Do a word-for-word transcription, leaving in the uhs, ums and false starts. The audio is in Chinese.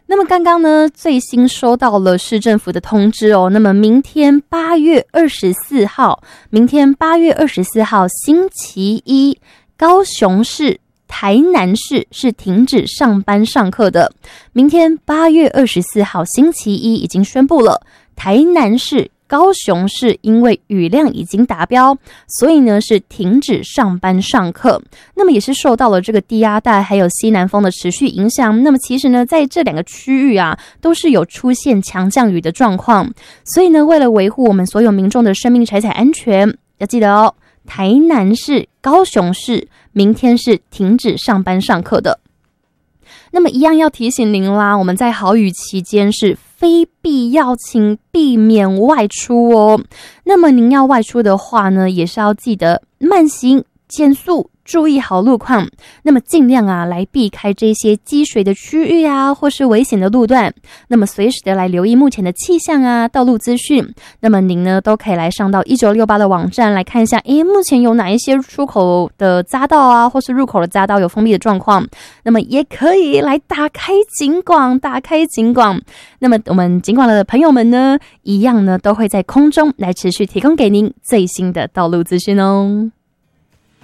那么刚刚呢，最新收到了市政府的通知哦。那么明天八月二十四号，明天八月二十四号星期一，高雄市、台南市是停止上班上课的。明天八月二十四号星期一已经宣布了，台南市、高雄市因为雨量已经达标，所以呢是停止上班上课。那么也是受到了这个低压带还有西南风的持续影响。那么其实呢，在这两个区域啊，都是有出现强降雨的状况。所以呢，为了维护我们所有民众的生命财产安全，要记得哦，台南市、高雄市明天是停止上班上课的。那么一样要提醒您啦，我们在豪雨期间是非必要请避免外出哦。那么您要外出的话呢，也是要记得慢行、减速，注意好路况。那么尽量啊来避开这些积水的区域啊，或是危险的路段。那么随时的来留意目前的气象啊、道路资讯。那么您呢都可以来上到一九六八的网站来看一下，诶，目前有哪一些出口的匝道啊，或是入口的匝道有封闭的状况。那么也可以来打开警广，打开警广。那么我们警广的朋友们呢，一样呢都会在空中来持续提供给您最新的道路资讯哦。